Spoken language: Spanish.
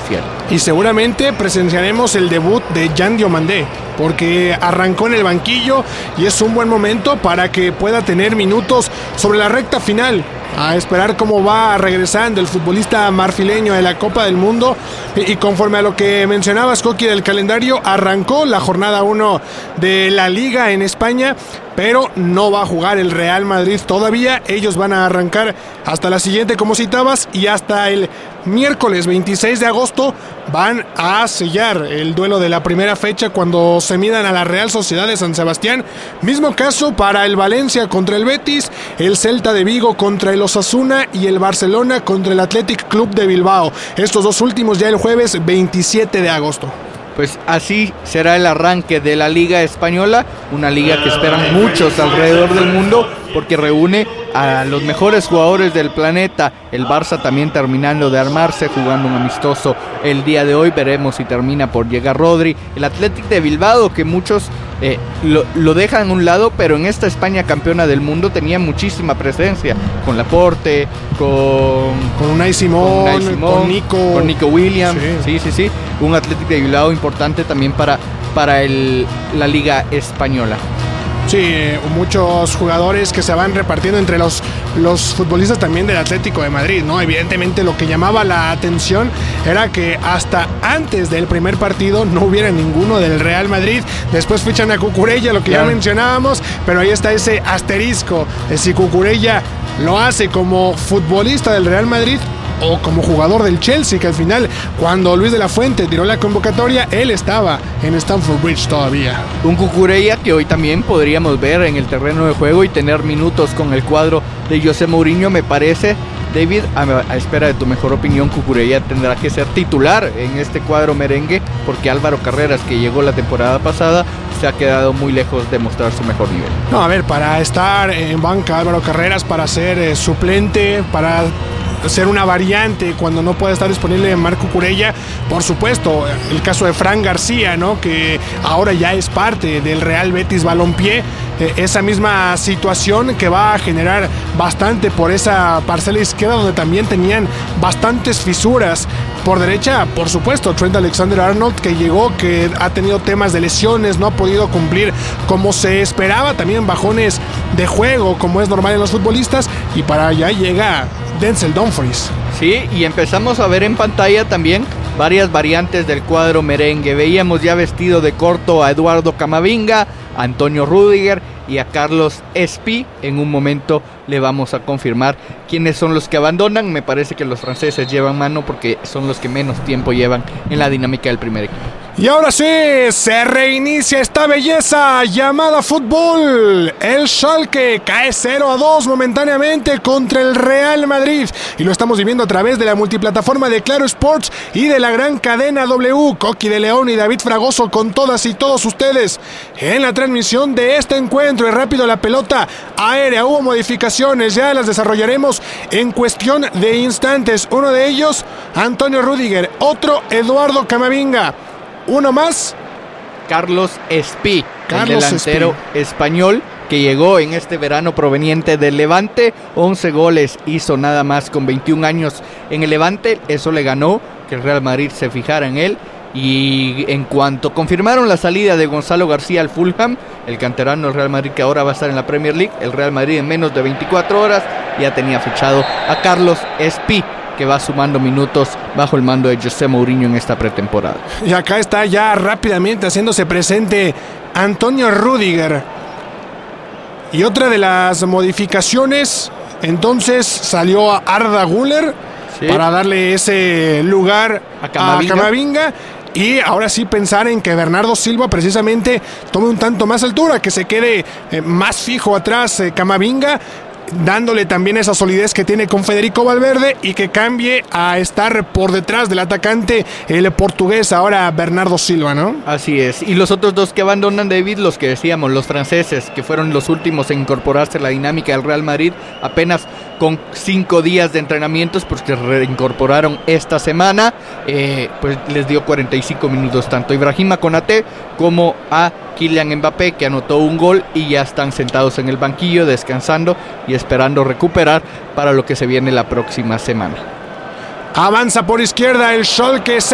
Marcial. Y seguramente presenciaremos el debut de Jan Diomandé, porque arrancó en el banquillo y es un buen momento para que pueda tener minutos sobre la recta final. A esperar cómo va regresando el futbolista marfileño de la Copa del Mundo. Y conforme a lo que mencionabas, Coqui, del calendario, arrancó la jornada 1 de la Liga en España, pero no va a jugar el Real Madrid todavía. Ellos van a arrancar hasta la siguiente, como citabas, y hasta el miércoles 26 de agosto van a sellar el duelo de la primera fecha cuando se midan a la Real Sociedad de San Sebastián. Mismo caso para el Valencia contra el Betis, el Celta de Vigo contra el Osasuna y el Barcelona contra el Athletic Club de Bilbao. Estos dos últimos ya el jueves 27 de agosto. Pues así será el arranque de la Liga Española, una liga que esperan muchos alrededor del mundo porque reúne a los mejores jugadores del planeta. El Barça también terminando de armarse, jugando un amistoso el día de hoy. Veremos si termina por llegar Rodri. El Athletic de Bilbao, que muchos lo dejan a un lado, pero en esta España campeona del mundo tenía muchísima presencia, con Laporte, con Unai Simón, con Nico Williams. Sí. Un Athletic de Bilbao importante también para la Liga Española. Sí, muchos jugadores que se van repartiendo entre los futbolistas también del Atlético de Madrid, ¿no? Evidentemente lo que llamaba la atención era que hasta antes del primer partido no hubiera ninguno del Real Madrid. Después fichan a Cucurella, lo que ya mencionábamos, pero ahí está ese asterisco de si Cucurella lo hace como futbolista del Real Madrid o como jugador del Chelsea, que al final, cuando Luis de la Fuente tiró la convocatoria, él estaba en Stamford Bridge todavía. Un Cucurella que hoy también podríamos ver en el terreno de juego y tener minutos con el cuadro de José Mourinho, me parece. David, a espera de tu mejor opinión, Cucurella tendrá que ser titular en este cuadro merengue, porque Álvaro Carreras, que llegó la temporada pasada, se ha quedado muy lejos de mostrar su mejor nivel. No, a ver, para estar en banca Álvaro Carreras, para ser suplente, para ser una variante cuando no puede estar disponible Marco Cucurella, por supuesto, el caso de Fran García, ¿no? Que ahora ya es parte del Real Betis Balompié, esa misma situación que va a generar bastante por esa parcela izquierda, donde también tenían bastantes fisuras. Por derecha, por supuesto, Trent Alexander-Arnold, que llegó, que ha tenido temas de lesiones, no ha podido cumplir como se esperaba, también bajones de juego, como es normal en los futbolistas, y para allá llega Denzel Dumfries. Sí, y empezamos a ver en pantalla también varias variantes del cuadro merengue. Veíamos ya vestido de corto a Eduardo Camavinga, a Antonio Rüdiger y a Carlos Espí. En un momento le vamos a confirmar quiénes son los que abandonan. Me parece que los franceses llevan mano porque son los que menos tiempo llevan en la dinámica del primer equipo. Y ahora sí, se reinicia esta belleza llamada fútbol. El Schalke cae 0-2 momentáneamente contra el Real Madrid. Y lo estamos viviendo a través de la multiplataforma de Claro Sports y de la gran cadena W. Coqui de León y David Fragoso con todas y todos ustedes en la transmisión de este encuentro. Y rápido la pelota aérea. Hubo modificaciones, ya las desarrollaremos en cuestión de instantes. Uno de ellos, Antonio Rüdiger. Otro, Eduardo Camavinga. Uno más, Carlos Espí, el delantero español que llegó en este verano proveniente del Levante. 11 goles hizo nada más con 21 años en el Levante. Eso le ganó que el Real Madrid se fijara en él. Y en cuanto confirmaron la salida de Gonzalo García al Fulham, el canterano del Real Madrid, que ahora va a estar en la Premier League, el Real Madrid en menos de 24 horas ya tenía fichado a Carlos Espí, que va sumando minutos bajo el mando de José Mourinho en esta pretemporada. Y acá está ya rápidamente haciéndose presente Antonio Rüdiger. Y otra de las modificaciones, entonces salió a Arda Güler, sí, para darle ese lugar a Camavinga. Y ahora sí pensar en que Bernardo Silva precisamente tome un tanto más altura, que se quede más fijo atrás Camavinga, dándole también esa solidez que tiene con Federico Valverde, y que cambie a estar por detrás del atacante, el portugués, ahora Bernardo Silva, ¿no? Así es. Y los otros dos que abandonan, David, los que decíamos, los franceses, que fueron los últimos en incorporarse a la dinámica del Real Madrid, apenas con 5 días de entrenamientos, pues que reincorporaron esta semana, pues les dio 45 minutos tanto a Ibrahima Konaté como a Kylian Mbappé, que anotó un gol, y ya están sentados en el banquillo descansando y esperando recuperar para lo que se viene la próxima semana. Avanza por izquierda el Schalke